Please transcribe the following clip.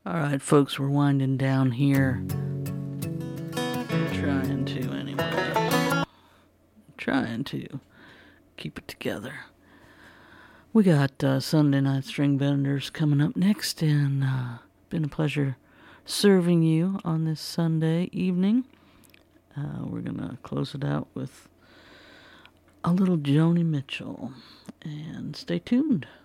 All right, folks, we're winding down here. Trying to, anyway. Trying to keep it together. We got Sunday Night String Benders coming up next, and been a pleasure serving you on this Sunday evening. We're going to close it out with a little Joni Mitchell, and stay tuned.